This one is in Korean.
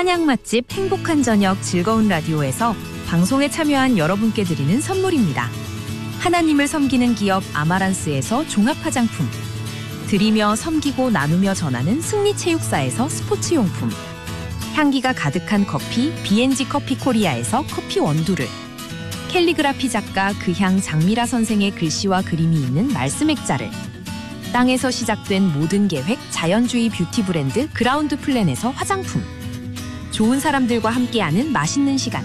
한약 맛집 행복한 저녁 즐거운 라디오에서 방송에 참여한 여러분께 드리는 선물입니다. 하나님을 섬기는 기업 아마란스에서 종합화장품, 드리며 섬기고 나누며 전하는 승리체육사에서 스포츠용품, 향기가 가득한 커피 B&G 커피 코리아에서 커피 원두를, 캘리그라피 작가 그향 장미라 선생의 글씨와 그림이 있는 말씀 액자를, 땅에서 시작된 모든 계획 자연주의 뷰티 브랜드 그라운드 플랜에서 화장품, 좋은 사람들과 함께하는 맛있는 시간